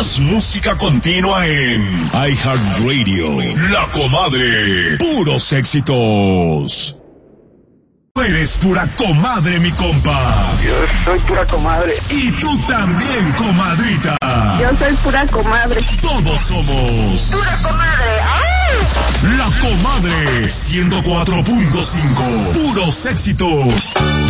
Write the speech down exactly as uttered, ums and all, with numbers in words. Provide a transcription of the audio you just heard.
Más música continua en iHeartRadio. La Comadre. Puros éxitos. Eres pura comadre, mi compa. Yo soy pura comadre. Y tú también, comadrita. Yo soy pura comadre. Todos somos pura comadre. ¡Ay! La Comadre ciento cuatro punto cinco. Puros éxitos.